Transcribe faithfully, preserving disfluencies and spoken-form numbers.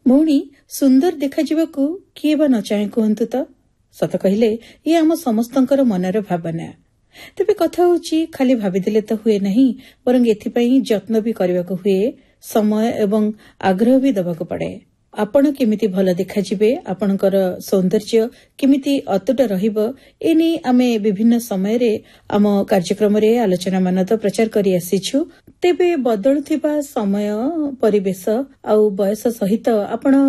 ଭଉଣୀ, ସୁନ୍ଦର ଦେଖାଯିବାକୁ କିଏ ବା ନ ଚାହେଁ କୁହନ୍ତୁ ତ? ସତ କହିଲେ ଏ ଆମ ସମସ୍ତଙ୍କର ମନର ଭାବନା। ତେବେ କଥା ହେଉଛି, ଖାଲି ଭାବିଦେଲେ ତ ହୁଏ ନାହିଁ, ବରଂ ଏଥିପାଇଁ ଯତ୍ନ ବି କରିବାକୁ ହୁଏ, ସମୟ ଏବଂ ଆଗ୍ରହ ବି ଦେବାକୁ ପଡ଼େ। ଆପଣ କେମିତି ଭଲ ଦେଖାଯିବେ, ଆପଣଙ୍କର ସୌନ୍ଦର୍ଯ୍ୟ କେମିତି ଅତୁଟ ରହିବ, ଏ ନେଇ ଆମେ ବିଭିନ୍ନ ସମୟରେ ଆମ କାର୍ଯ୍ୟକ୍ରମରେ ଆଲୋଚନାମାନ ତ ପ୍ରଚାର କରି ଆସିଛୁ। ତେବେ ବଦଳୁଥିବା ସମୟ, ପରିବେଶ ଆଉ ବୟସ ସହିତ ଆପଣ